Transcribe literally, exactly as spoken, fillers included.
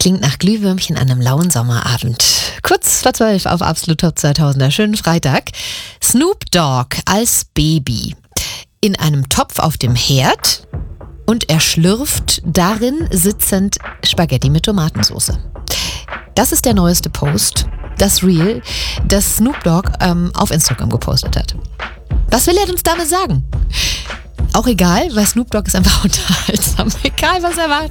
Klingt nach Glühwürmchen an einem lauen Sommerabend. Kurz vor zwölf auf Absolut Top zweitausender. Schönen Freitag. Snoop Dogg als Baby in einem Topf auf dem Herd und er schlürft darin sitzend Spaghetti mit Tomatensauce. Das ist der neueste Post, das Reel, das Snoop Dogg ähm, auf Instagram gepostet hat. Was will er uns damit sagen? Auch egal, weil Snoop Dogg ist einfach unterhaltsam. Egal, was er macht.